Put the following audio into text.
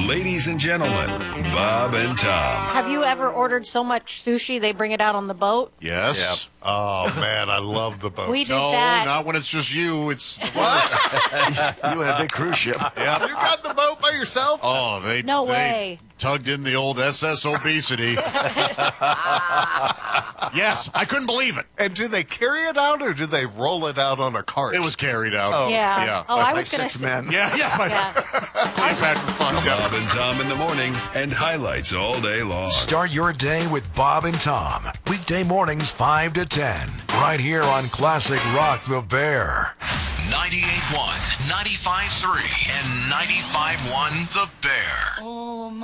Ladies and gentlemen, Bob and Tom. Have you ever ordered so much sushi they bring it out on the boat? Yes. Yep. Oh, man, I love the boat. We did no, that. not when it's just you. It's the worst. You had a big cruise ship. Yeah. You got the boat by yourself? Oh, they tugged in the old SS Obesity. Yes, I couldn't believe it. And do they carry it out or do they roll it out on a cart? It was carried out. Oh. Yeah. Oh, I Like was going to 6 say. men. Yeah. Yeah. Cleopatra style. Yeah. Bob and Tom in the morning and highlights all day long. Start your day with Bob and Tom. Weekday mornings 5 to 10. Right here on Classic Rock the Bear. 98.1, 95.3, and 95.1 The Bear.